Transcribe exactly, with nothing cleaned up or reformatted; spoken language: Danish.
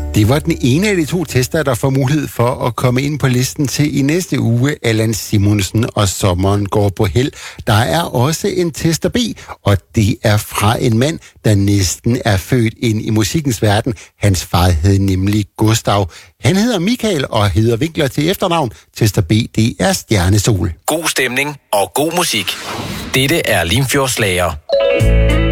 Det var den ene af de to tester, der får mulighed for at komme ind på listen til i næste uge. Allan Simonsen og Sommeren går på held. Der er også en tester B, og det er fra en mand, der næsten er født ind i musikkens verden. Hans far hed nemlig Gustav. Han hedder Michael og hedder Winkler til efternavn. Tester B, det er Stjernesol. God stemning og god musik. Dette er Limfjords Slager.